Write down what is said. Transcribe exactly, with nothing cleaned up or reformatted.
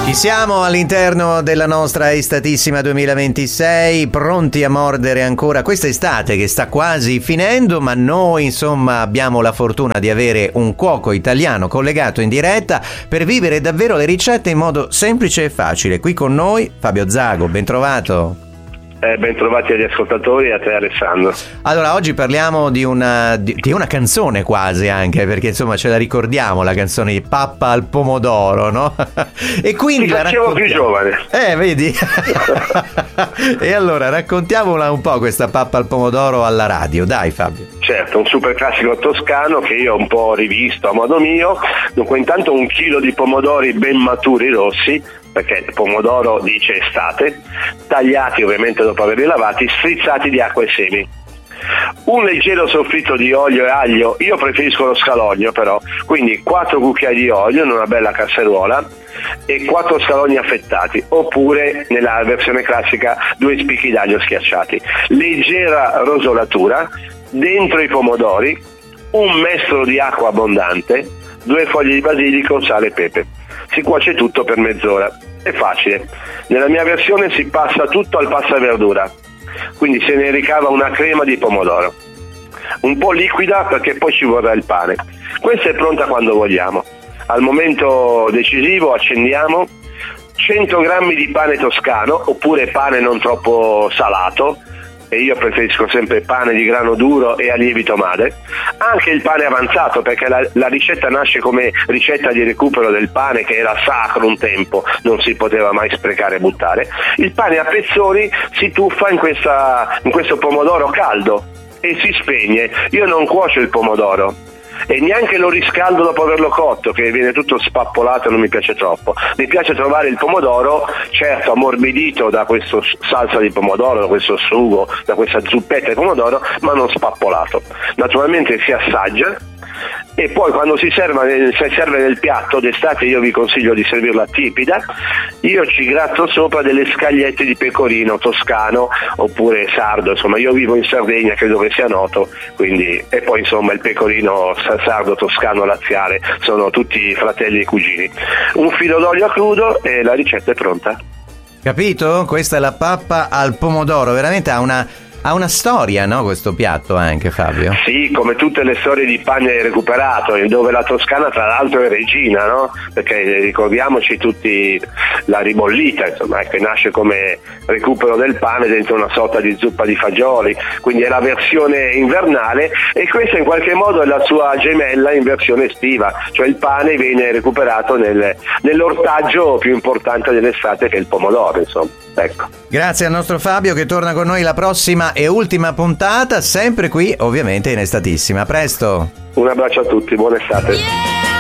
Ci siamo all'interno della nostra estatissima duemilaventisei, pronti a mordere ancora questa estate che sta quasi finendo, ma noi insomma abbiamo la fortuna di avere un cuoco italiano collegato in diretta per vivere davvero le ricette in modo semplice e facile. Qui con noi Fabio Zago, ben trovato. Eh, ben trovati agli ascoltatori e a te Alessandro. Allora, oggi parliamo di una, di, di una canzone quasi anche, perché insomma ce la ricordiamo, la canzone di Pappa al pomodoro, no? E quindi Ti la facevo più giovane. Eh, vedi? E allora raccontiamola un po' questa Pappa al pomodoro alla radio, dai Fabio. Certo, un super classico toscano che io ho un po' rivisto a modo mio. Dunque, intanto un chilo di pomodori ben maturi rossi, perché il pomodoro dice estate, tagliati ovviamente dopo averli lavati, strizzati di acqua e semi. Un leggero soffritto di olio e aglio, io preferisco lo scalogno però, quindi quattro cucchiai di olio in una bella casseruola e quattro scalogni affettati, oppure nella versione classica due spicchi d'aglio schiacciati. Leggera rosolatura, dentro i pomodori, un mestolo di acqua abbondante, due foglie di basilico, sale e pepe. Si cuoce tutto per mezz'ora. È facile. Nella mia versione si passa tutto al passaverdura, quindi se ne ricava una crema di pomodoro, un po' liquida perché poi ci vorrà il pane. Questa è pronta quando vogliamo. Al momento decisivo accendiamo cento grammi di pane toscano, oppure pane non troppo salato, e io preferisco sempre pane di grano duro e a lievito madre, anche il pane avanzato, perché la, la ricetta nasce come ricetta di recupero del pane che era sacro un tempo, non si poteva mai sprecare e buttare. Il pane a pezzoni si tuffa in, questa, in questo pomodoro caldo e si spegne. Io non cuocio il pomodoro e neanche lo riscaldo dopo averlo cotto, che viene tutto spappolato e non mi piace troppo. Mi piace trovare il pomodoro, certo ammorbidito da questa salsa di pomodoro, da questo sugo, da questa zuppetta di pomodoro, ma non spappolato. Naturalmente si assaggia e poi quando si serve, si serve nel piatto, d'estate io vi consiglio di servirla tiepida, io ci gratto sopra delle scagliette di pecorino toscano oppure sardo, insomma io vivo in Sardegna, credo che sia noto, quindi, e poi insomma il pecorino sardo, toscano, laziale sono tutti fratelli e cugini. Un filo d'olio a crudo e la ricetta è pronta. Capito? Questa è la pappa al pomodoro, veramente ha una Ha una storia, no, questo piatto anche, Fabio? Sì, come tutte le storie di pane recuperato, dove la Toscana tra l'altro è regina, no? Perché ricordiamoci tutti la ribollita, insomma, che nasce come recupero del pane dentro una sorta di zuppa di fagioli, quindi è la versione invernale e questa in qualche modo è la sua gemella in versione estiva, cioè il pane viene recuperato nel, nell'ortaggio più importante dell'estate, che è il pomodoro, insomma. Ecco. Grazie al nostro Fabio che torna con noi la prossima e ultima puntata, sempre qui ovviamente in Estatissima. A presto. Un abbraccio a tutti, buona estate. Yeah!